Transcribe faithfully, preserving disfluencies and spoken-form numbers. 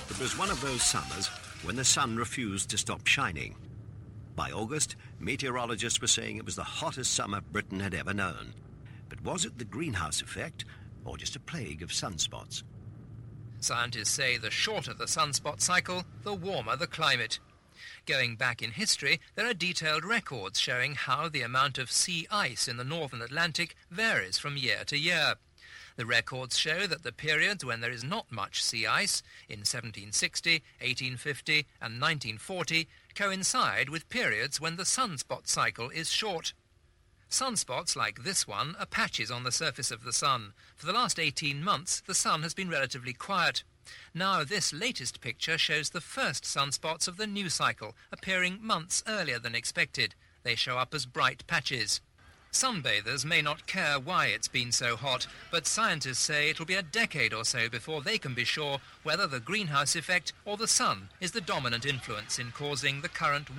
It was one of those summers when the sun refused to stop shining. By August, meteorologists were saying it was the hottest summer Britain had ever known. But was it the greenhouse effect, or just a plague of sunspots? Scientists say the shorter the sunspot cycle, the warmer the climate. Going back in history, there are detailed records showing how the amount of sea ice in the northern Atlantic varies from year to year. The records show that the periods when there is not much sea ice, in seventeen sixty, eighteen fifty and nineteen forty, coincide with periods when the sunspot cycle is short. Sunspots like this one are patches on the surface of the sun. For the last eighteen months, the sun has been relatively quiet. Now this latest picture shows the first sunspots of the new cycle, appearing months earlier than expected. They show up as bright patches. Sunbathers may not care why it's been so hot, but scientists say it'll be a decade or so before they can be sure whether the greenhouse effect or the sun is the dominant influence in causing the current